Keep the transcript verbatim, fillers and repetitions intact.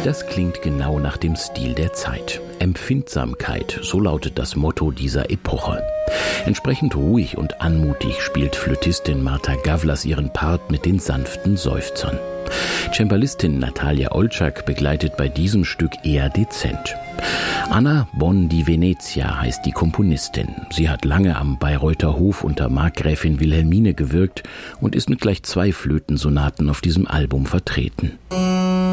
Das klingt genau nach dem Stil der Zeit. Empfindsamkeit, so lautet das Motto dieser Epoche. Entsprechend ruhig und anmutig spielt Flötistin Marta Gavlas ihren Part mit den sanften Seufzern. Cembalistin Natalia Olczak begleitet bei diesem Stück eher dezent. Anna Bon di Venezia heißt die Komponistin. Sie hat lange am Bayreuther Hof unter Markgräfin Wilhelmine gewirkt und ist mit gleich zwei Flötensonaten auf diesem Album vertreten.